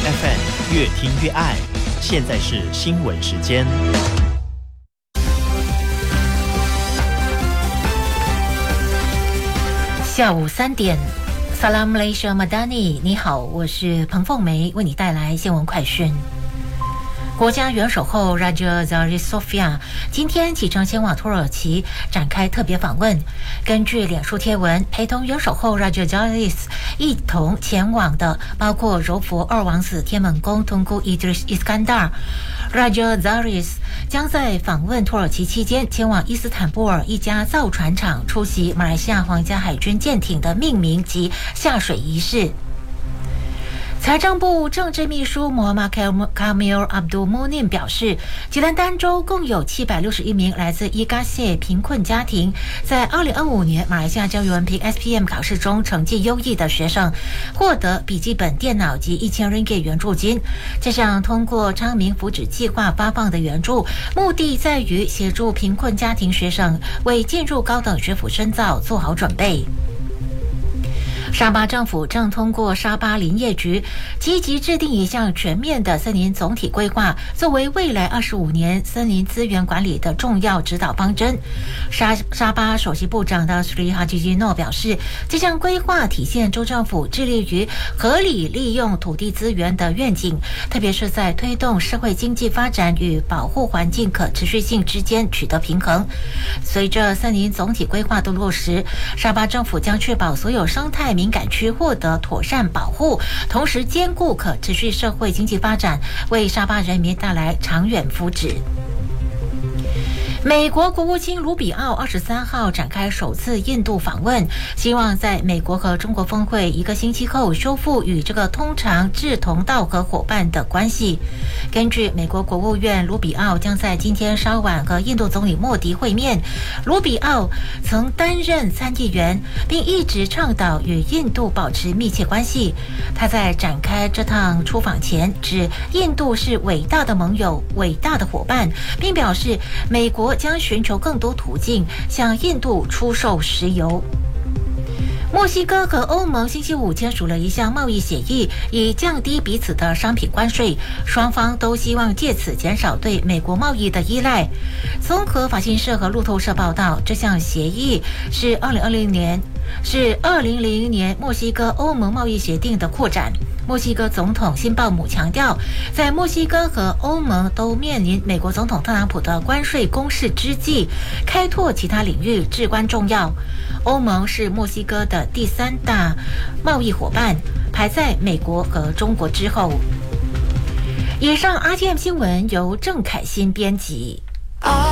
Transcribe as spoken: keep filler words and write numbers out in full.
F M 越听越爱。现在是新闻时间。 下午三点 Salam Malaysia Madani， 你好，我是彭凤梅，为你带来新闻快讯。国家元首后 Raja Zarif 今天启程前往土耳其展开特别访问。根据脸书贴文，陪同元首后 Raja Zarif 一同前往的包括柔佛二王子天门宫 Tunku Idris Iskandar。Raja Zarif 将在访问土耳其期间前往伊斯坦布尔一家造船厂出席马来西亚皇家海军舰艇的命名及下水仪式。财政部政治秘书摩马卡米尔阿卜杜穆宁表示，吉兰丹州共有七百六十一名来自伊嘎谢贫困家庭，在二零二五年马来西亚教育文凭 S P M 考试中成绩优异的学生，获得笔记本电脑及一千 ringgit 援助金。这项通过昌明福祉计划发放的援助，目的在于协助贫困家庭学生为进入高等学府深造做好准备。沙巴政府正通过沙巴林业局积极制定一项全面的森林总体规划，作为未来二十五年森林资源管理的重要指导方针。沙沙巴首席部长的 Sri Hajijino 表示，这项规划体现州政府致力于合理利用土地资源的愿景，特别是在推动社会经济发展与保护环境可持续性之间取得平衡。随着森林总体规划的落实，沙巴政府将确保所有生态敏感区获得妥善保护，同时兼顾可持续社会经济发展，为沙巴人民带来长远福祉。美国国务卿卢比奥二十三号展开首次印度访问，希望在美国和中国峰会一个星期后修复与这个通常志同道合伙伴的关系。根据美国国务院，卢比奥将在今天稍晚和印度总理莫迪会面。卢比奥曾担任参议员，并一直倡导与印度保持密切关系。他在展开这趟出访前指印度是伟大的盟友、伟大的伙伴，并表示美国将寻求更多途径向印度出售石油。墨西哥和欧盟星期五签署了一项贸易协议，以降低彼此的商品关税，双方都希望借此减少对美国贸易的依赖。综合法新社和路透社报道，这项协议是二零二零年是二零零零年墨西哥欧盟贸易协定的扩展。墨西哥总统辛鲍姆强调，在墨西哥和欧盟都面临美国总统特朗普的关税攻势之际，开拓其他领域至关重要。欧盟是墨西哥的第三大贸易伙伴，排在美国和中国之后。以上 R T M 新闻由郑凯欣编辑。